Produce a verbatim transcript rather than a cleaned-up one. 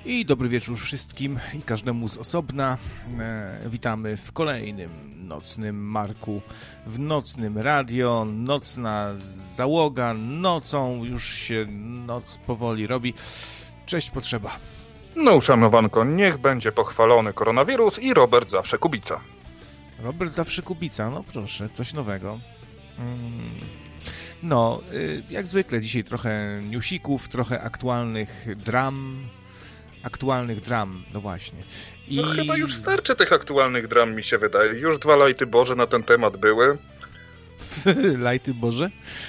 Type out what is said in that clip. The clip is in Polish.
I dobry wieczór wszystkim i każdemu z osobna. E, witamy w kolejnym nocnym Marku, w nocnym radio, nocna załoga, nocą już się noc powoli robi. Cześć potrzeba. No uszanowanko, niech będzie pochwalony koronawirus i Robert zawsze Kubica. Robert zawsze Kubica, no proszę, coś nowego. Mm. No, y, jak zwykle dzisiaj trochę newsików, trochę aktualnych dram. Aktualnych dram, no właśnie. I... No chyba już starczy tych aktualnych dram, mi się wydaje. Już dwa lajty Boże na ten temat były. Lajty Boże?